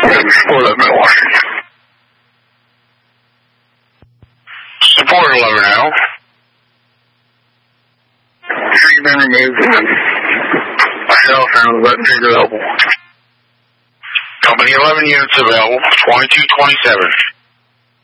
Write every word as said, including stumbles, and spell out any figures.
Support eleven, Washington. Support eleven now. Tree been removed. Myself and let figure available. Company eleven units available, twenty-two twenty-seven.